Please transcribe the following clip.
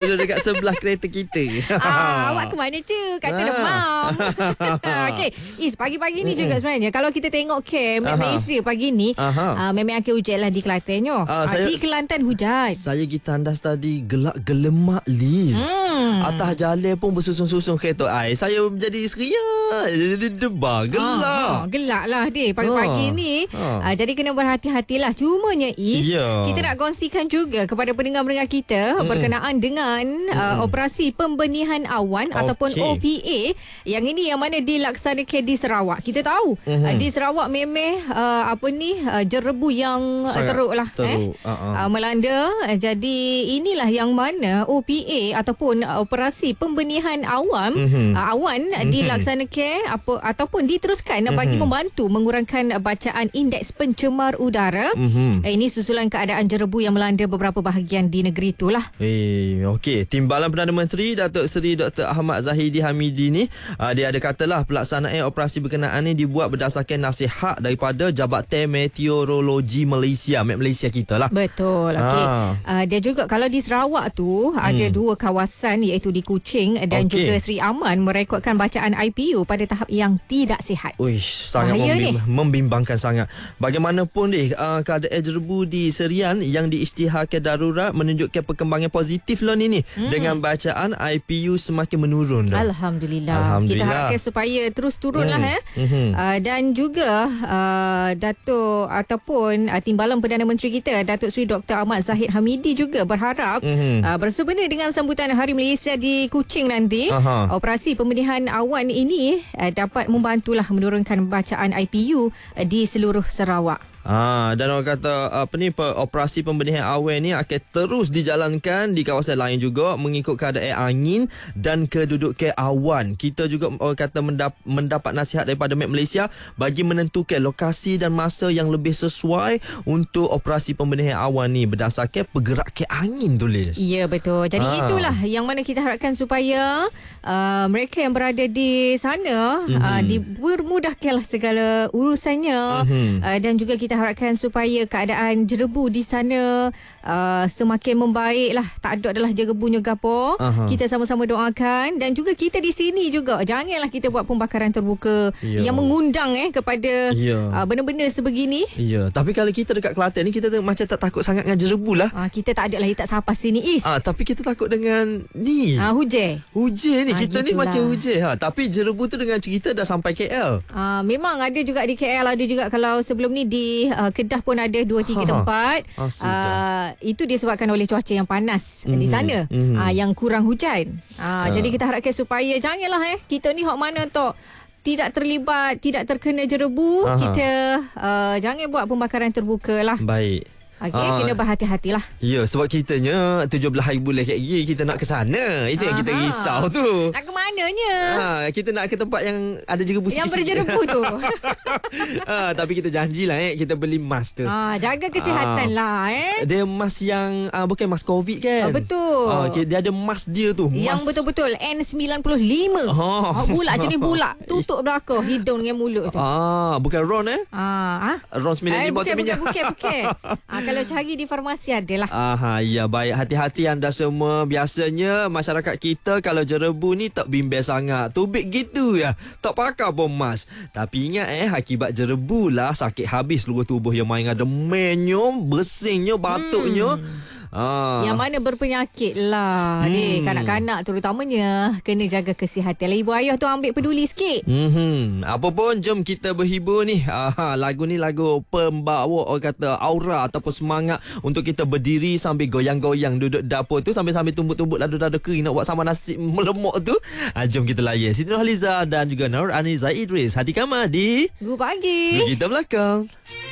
duduk dekat sebelah kereta kita. Awak ke mana tu? Kata demam. Okey, pagi-pagi ni juga sebenarnya kalau kita tengok Map Malaysia pagi ni memang akan hujan lah di Kelantannya. Di Kelantan hujan. Saya pergi tandas tadi gelak gelemak Liz. Atas jalan pun bersusun-susun kereta air. Saya menjadi seria. Jadi debar gelak. Gelak lah dia pagi-pagi ni. Jadi kena berhati-hatilah. Cumanya kita nak kongsikan juga kepada pendengar-pendengar kita berkenaan dengan operasi pembenihan awan ataupun OPA yang ini yang mana dilaksanakan di Sarawak. Kita tahu di Sarawak memang jerebu yang teruk lah melanda. Jadi inilah yang mana OPA ataupun operasi pembenihan awan dilaksanakan ataupun diteruskan bagi membantu mengurangkan bacaan indeks pencemar udara. Ini susulan keadaan jerebu yang melanda beberapa bahagian di negeri itulah. Okey, Timbalan Perdana Menteri Datuk Seri Dr. Ahmad Zahidi Hamidi ni dia ada katalah pelaksanaan operasi berkenaan ni dibuat berdasarkan nasihat daripada Jabatan Meteorologi Malaysia, Malaysia kita lah. Betul. Okey. Dia juga kalau di Sarawak tu ada dua kawasan iaitu di Kuching dan juga Seri Aman merekodkan bacaan IPU pada tahap yang tidak sihat. Sangat membimbangkan sangat. Bagaimanapun keadaan jerebu di Serian yang diisytiharkan darurat menunjukkan perkembangan positif lah ni dengan bacaan IPU semakin menurun dah. Alhamdulillah. Kita harapkan supaya terus turun lah dan juga Datuk ataupun Timbalan Perdana Menteri kita Datuk Seri Dr. Ahmad Zahid Hamidi juga berharap bersempena dengan sambutan Hari Malaysia di Kuching nanti, operasi pembenihan awan ini dapat membantulah menurunkan bacaan IPU di seluruh Sarawak. Dan orang kata operasi pembenihan awan ni akan terus dijalankan di kawasan lain juga mengikut keadaan angin dan kedudukan awan. Kita juga orang kata mendapat nasihat daripada Map Malaysia bagi menentukan lokasi dan masa yang lebih sesuai untuk operasi pembenihan awan ni berdasarkan pergerakan angin tulis. Ya, betul. Jadi itulah yang mana kita harapkan supaya mereka yang berada di sana dipermudahkanlah segala urusannya dan juga kita harapkan supaya keadaan jerebu di sana semakin membaik lah. Tak ada adalah jerebunya gapo. Kita sama-sama doakan dan juga kita di sini juga janganlah kita buat pembakaran terbuka yang mengundang kepada benda-benda sebegini. Tapi kalau kita dekat Kelantan ni kita macam tak takut sangat dengan jerebu lah. Kita tak ada lah hitak sapas sini tapi kita takut dengan ni hujan ni. Kita ni macam hujan tapi jerebu tu dengan cerita dah sampai KL. Memang ada juga di KL, ada juga kalau sebelum ni di Kedah pun ada 2-3 tempat. Itu disebabkan oleh cuaca yang panas di sana, yang kurang hujan. Jadi kita harapkan supaya janganlah kita ni hok mana tok tidak terlibat, tidak terkena jerebu. Kita jangan buat pembakaran terbuka lah. Baik. Kena berhati-hatilah. Ya, sebab kitanya 17 hari bulan lagi kita nak ke sana. Itu yang kita risau tu. Nak ke mananya? Kita nak ke tempat yang ada jerebu sikit. Yang berjerebu tu. Tapi kita janjilah kita beli mask tu. Jaga kesihatan lah Dia mask yang bukan mask COVID kan? Betul. Dia ada mask dia tu. Yang betul-betul N95. Bulat jenis bulat. Tutup belakang hidung dengan mulut tu. Bukan Ron Ron 95 bukan. Kalau cari di farmasi adalah. Ya, baik. Hati-hati anda semua. Biasanya masyarakat kita kalau jerebu ni tak bimbang sangat. Tubik gitu ya. Tak pakai pun mask. Tapi ingat akibat jerebu lah sakit habis seluruh tubuh yang main ada menyum, bersinnya, batuknya. Yang mana berpenyakit lah. Kanak-kanak terutamanya kena jaga kesihatan. Ibu ayah tu ambil peduli sikit. Apa pun jom kita berhibur ni. Lagu ni lagu pembawa orang kata aura ataupun semangat untuk kita berdiri sambil goyang-goyang duduk dapur tu sambil tumbuk-tumbuk ladu-ladu kering nak buat sama nasi melemuk tu. Jom kita layan Siti Nurhaliza dan juga Nur Aniza Idris. Hati Kamadi. Good pagi. Kita belakang.